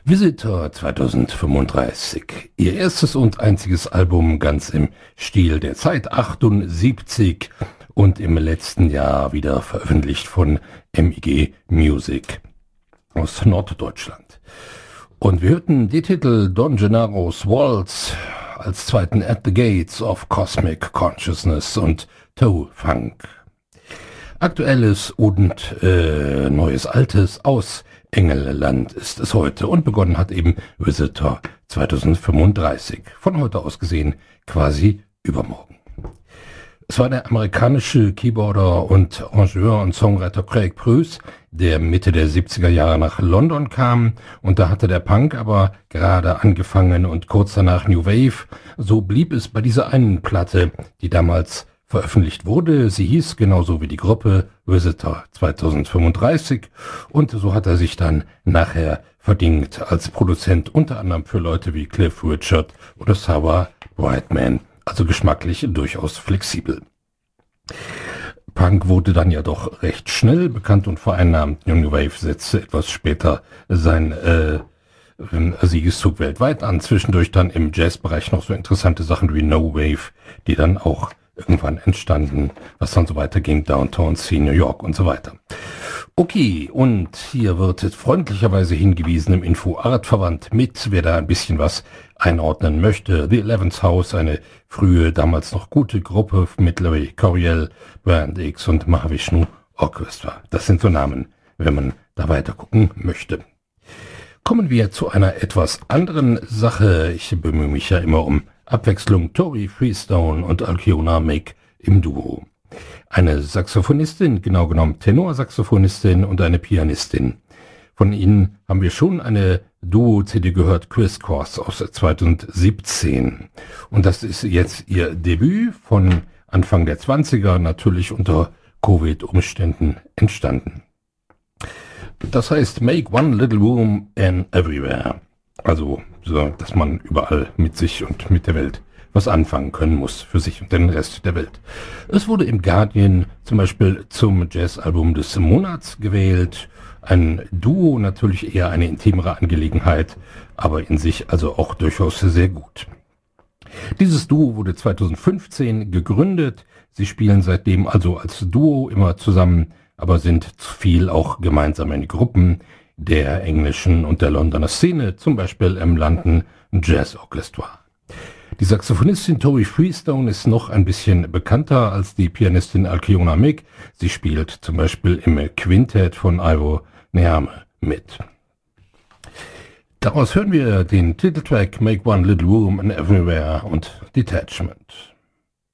Visitor 2035, ihr erstes und einziges Album ganz im Stil der Zeit, 78 und im letzten Jahr wieder veröffentlicht von MIG Music aus Norddeutschland. Und wir hörten die Titel Don Gennaro's Waltz, als zweiten At the Gates of Cosmic Consciousness und Toe Funk. Aktuelles und neues Altes aus Engelland ist es heute und begonnen hat eben Visitor 2035. Von heute aus gesehen quasi übermorgen. Es war der amerikanische Keyboarder und Arrangeur und Songwriter Craig Pruess, der Mitte der 70er Jahre nach London kam, und da hatte der Punk aber gerade angefangen und kurz danach New Wave. So blieb es bei dieser einen Platte, die damals veröffentlicht wurde. Sie hieß genauso wie die Gruppe Visitor 2035 und so hat er sich dann nachher verdient als Produzent, unter anderem für Leute wie Cliff Richard oder Sarah Brightman, also geschmacklich durchaus flexibel. Punk wurde dann ja doch recht schnell bekannt und vereinnahmt. New Wave setzte etwas später sein Siegeszug weltweit an. Zwischendurch dann im Jazzbereich noch so interessante Sachen wie No Wave, die dann auch irgendwann entstanden, was dann so weiterging, Downtown Sea, New York und so weiter. Okay, und hier wird freundlicherweise hingewiesen im Info-Artverband mit, wer da ein bisschen was einordnen möchte. The Eleventh House, eine frühe, damals noch gute Gruppe mit Larry Coryell, Brand X und Mahavishnu Orchestra. Das sind so Namen, wenn man da weiter gucken möchte. Kommen wir zu einer etwas anderen Sache. Ich bemühe mich ja immer um Abwechslung. Tori Freestone und Alkeona Make im Duo. Eine Saxophonistin, genau genommen Tenorsaxophonistin und eine Pianistin. Von ihnen haben wir schon eine Duo-CD gehört, Chris Cross aus 2017. Und das ist jetzt ihr Debüt von Anfang der 20er, natürlich unter Covid-Umständen entstanden. Das heißt Make One Little Room and Everywhere. Also, so, dass man überall mit sich und mit der Welt was anfangen können muss, für sich und den Rest der Welt. Es wurde im Guardian zum Beispiel zum Jazzalbum des Monats gewählt. Ein Duo, natürlich eher eine intimere Angelegenheit, aber in sich also auch durchaus sehr gut. Dieses Duo wurde 2015 gegründet. Sie spielen seitdem also als Duo immer zusammen, aber sind viel auch gemeinsam in Gruppen der englischen und der Londoner Szene, zum Beispiel im London Jazz Orchestra. Die Saxophonistin Tori Freestone ist noch ein bisschen bekannter als die Pianistin Alkeona Mick. Sie spielt zum Beispiel im Quintett von Ivo Neame mit. Daraus hören wir den Titeltrack Make One Little Room and Everywhere und Detachment.